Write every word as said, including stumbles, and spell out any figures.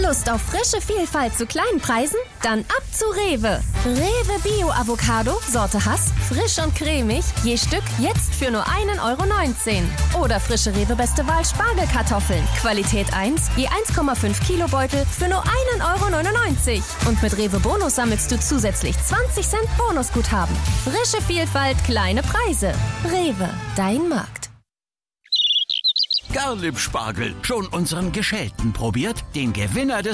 Lust auf frische Vielfalt zu kleinen Preisen? Dann ab zu Rewe. Rewe Bio Avocado, Sorte Hass, frisch und cremig, je Stück jetzt für nur einen Euro neunzehn. Oder frische Rewe Beste Wahl Spargelkartoffeln, Qualität eins, je eins Komma fünf Kilo Beutel für nur einen Euro neunundneunzig. Und mit Rewe Bonus sammelst du zusätzlich zwanzig Cent Bonusguthaben. Frische Vielfalt, kleine Preise. Rewe, dein Markt. Garlieb-Spargel, schon unseren geschälten probiert? Den Gewinner des